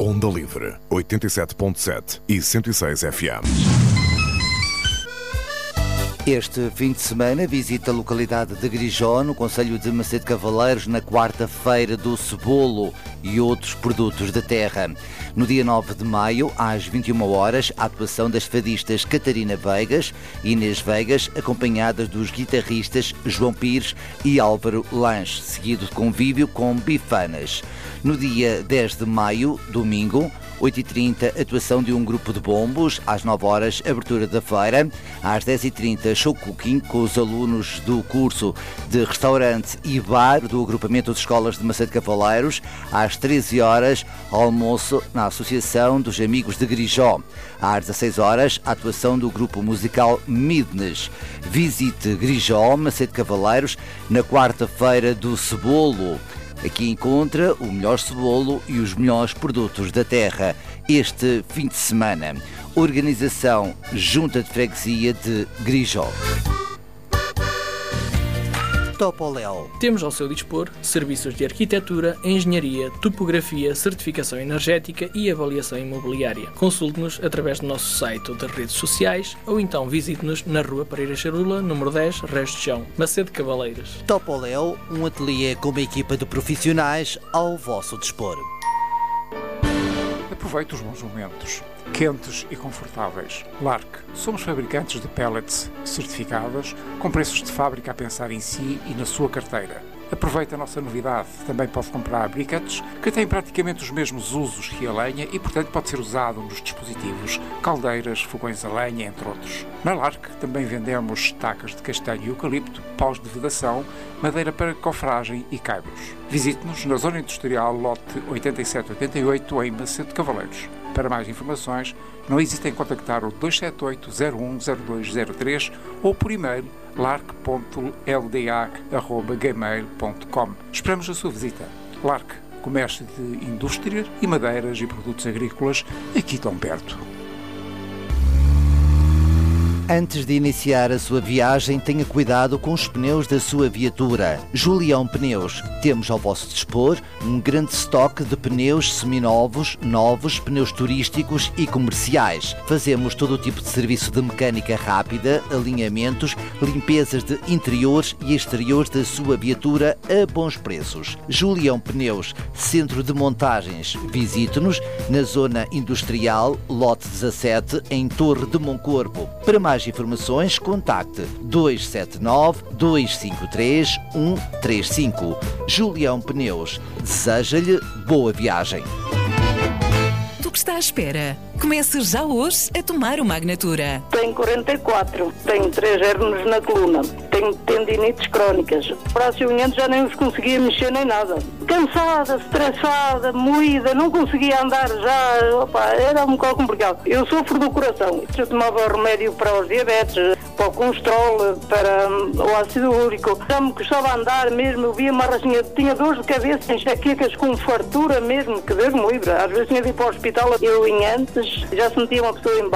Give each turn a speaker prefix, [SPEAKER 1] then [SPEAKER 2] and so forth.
[SPEAKER 1] Onda Livre, 87.7 e 106 FM.
[SPEAKER 2] Este fim de semana visita a localidade de Grijó, no concelho de Macedo Cavaleiros, na quarta-feira do cebolo e outros produtos da terra. No dia 9 de maio, às 21 horas, a atuação das fadistas Catarina Veigas e Inês Veigas, acompanhadas dos guitarristas João Pires e Álvaro Lanche, seguido de convívio com bifanas. No dia 10 de maio, domingo, 8h30, atuação de um grupo de bombos. Às 9 horas, abertura da feira. Às 10h30, show cooking com os alunos do curso de restaurante e bar do agrupamento de escolas de Macedo Cavaleiros. Às 13 horas, almoço na Associação dos Amigos de Grijó. Às 16 horas, a atuação do grupo musical Midnes. Visite Grijó, Macedo Cavaleiros, na quarta-feira do cebolo. Aqui encontra o melhor cebolo e os melhores produtos da terra este fim de semana. Organização Junta de Freguesia de Grijó. Topoléu.
[SPEAKER 3] Temos ao seu dispor serviços de arquitetura, engenharia, topografia, certificação energética e avaliação imobiliária. Consulte-nos através do nosso site ou das redes sociais ou então visite-nos na Rua Pereira Charula, número 10, Resto de Chão, Macedo Cavaleiros.
[SPEAKER 2] Topoléu, um ateliê com uma equipa de profissionais ao vosso dispor.
[SPEAKER 4] Aproveite os bons momentos, quentes e confortáveis. Lark. Somos fabricantes de pellets certificadas, com preços de fábrica a pensar em si e na sua carteira. Aproveite a nossa novidade. Também pode comprar briquetes, que têm praticamente os mesmos usos que a lenha e, portanto, pode ser usado nos dispositivos, caldeiras, fogões a lenha, entre outros. Na Lark também vendemos estacas de castanho e eucalipto, paus de vedação, madeira para cofragem e caibros. Visite-nos na Zona Industrial Lote 8788 em Macedo Cavaleiros. Para mais informações, não hesitem em contactar o 278-010203 ou por e-mail lark.lda@gmail.com. Esperamos a sua visita. Lark, comércio de indústria e madeiras e produtos agrícolas aqui tão perto.
[SPEAKER 2] Antes de iniciar a sua viagem, tenha cuidado com os pneus da sua viatura. Julião Pneus. Temos ao vosso dispor um grande estoque de pneus seminovos, novos, pneus turísticos e comerciais. Fazemos todo o tipo de serviço de mecânica rápida, alinhamentos, limpezas de interiores e exteriores da sua viatura a bons preços. Julião Pneus, centro de montagens. Visite-nos na Zona Industrial, lote 17, em Torre de Moncorvo. Para mais informações, contacte 279-253-135. Julião Pneus deseja-lhe boa viagem.
[SPEAKER 5] Do que está à espera? Comece já hoje a tomar o Magnatura.
[SPEAKER 6] Tenho 44, tenho 3 hérnias na coluna, tenho tendinites crónicas. Braços e unhas já nem os conseguia mexer nem nada. Cansada, estressada, moída, não conseguia andar já, era um bocado complicado. Eu sofro do coração. Eu tomava remédio para os diabetes, para o colesterol, para o ácido úrico. Já me custava andar mesmo, eu via uma rashinha, tinha dores de cabeça, enxaquecas com fartura mesmo, que Deus me livre. Às vezes tinha de ir para o hospital, eu em antes já sentia uma pessoa em